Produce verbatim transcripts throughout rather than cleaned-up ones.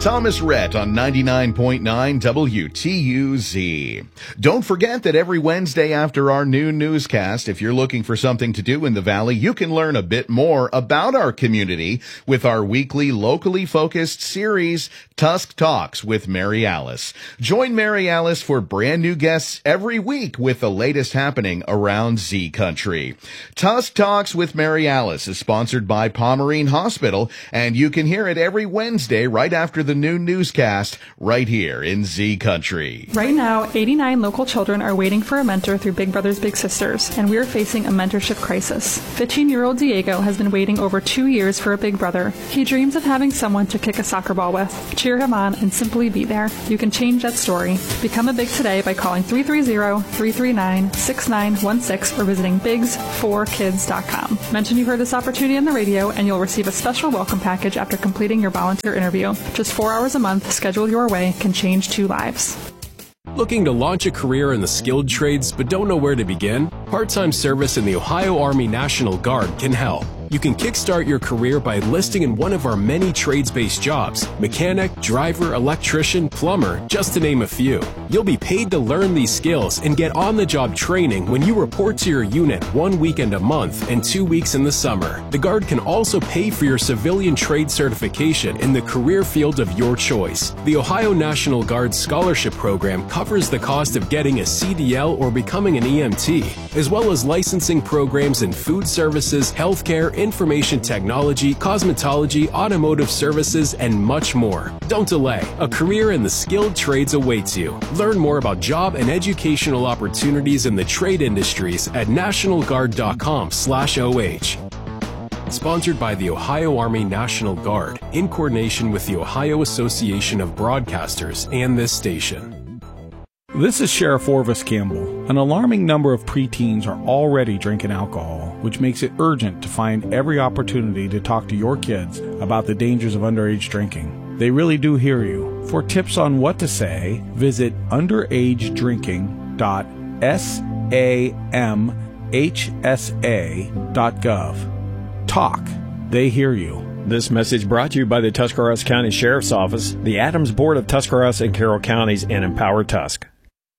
Thomas Rhett on ninety-nine point nine W T U Z. Don't forget that every Wednesday after our noon newscast, if you're looking for something to do in the Valley, you can learn a bit more about our community with our weekly locally focused series, Tusk Talks with Mary Alice. Join Mary Alice for brand new guests every week with the latest happening around Z Country. Tusk Talks with Mary Alice is sponsored by Pomerene Hospital, and you can hear it every Wednesday right after the noon newscast right here in Z Country. Right now, eighty-nine local children are waiting for a mentor through Big Brothers Big Sisters, and we're facing a mentorship crisis. fifteen-year-old Diego has been waiting over two years for a big brother. He dreams of having someone to kick a soccer ball with, cheer him on, and simply be there. You can change that story. Become a Big today by calling three three zero, three three nine, six nine one six or visiting bigs for kids dot com. Mention you heard this opportunity on the radio, and you'll receive a special welcome package after completing your volunteer interview. Just four hours a month, scheduled your way, can change two lives. Looking to launch a career in the skilled trades but don't know where to begin? Part-time service in the Ohio Army National Guard can help. You can kickstart your career by enlisting in one of our many trades-based jobs: mechanic, driver, electrician, plumber, just to name a few. You'll be paid to learn these skills and get on-the-job training when you report to your unit one weekend a month and two weeks in the summer. The Guard can also pay for your civilian trade certification in the career field of your choice. The Ohio National Guard Scholarship Program covers the cost of getting a C D L or becoming an E M T, as well as licensing programs in food services, healthcare, information technology, cosmetology, automotive services, and much more. Don't delay. A career in the skilled trades awaits you. Learn more about job and educational opportunities in the trade industries at national guard dot com slash O H. Sponsored by the Ohio Army National Guard, in coordination with the Ohio Association of Broadcasters and this station. This is Sheriff Orvis Campbell. An alarming number of preteens are already drinking alcohol, which makes it urgent to find every opportunity to talk to your kids about the dangers of underage drinking. They really do hear you. For tips on what to say, visit underage drinking dot samhsa dot gov. Talk. They hear you. This message brought to you by the Tuscarawas County Sheriff's Office, the Adams Board of Tuscarawas and Carroll Counties, and Empower Tusk.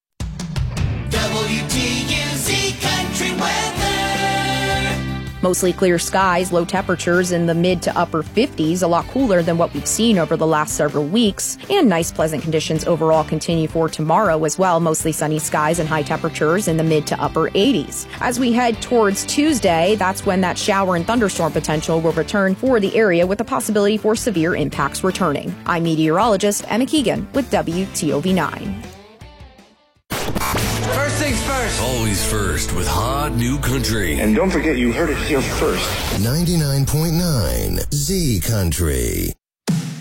W T U Z Country Weather. Mostly clear skies, low temperatures in the mid to upper fifties, a lot cooler than what we've seen over the last several weeks. And nice, pleasant conditions overall continue for tomorrow as well. Mostly sunny skies and high temperatures in the mid to upper eighties. As we head towards Tuesday, that's when that shower and thunderstorm potential will return for the area, with a possibility for severe impacts returning. I'm meteorologist Emma Keegan with W T O V nine. First things first. Always first with hot new country. And don't forget, you heard it here first. ninety-nine point nine Z Country.